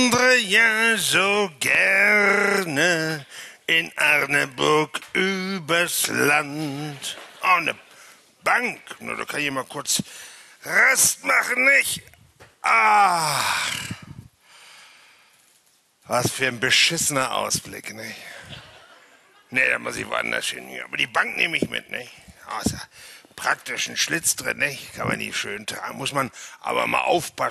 Ja, so gerne in Arneburg übers Land. Oh, ne Bank. Nur da kann ich mal kurz Rast machen, nicht? Ah, was für ein beschissener Ausblick, nicht? Nee, da muss ich woanders hin. Aber die Bank nehme ich mit, nicht? Außer praktisch ein Schlitz drin, nicht? Kann man nicht schön tragen. Muss man aber mal aufpassen.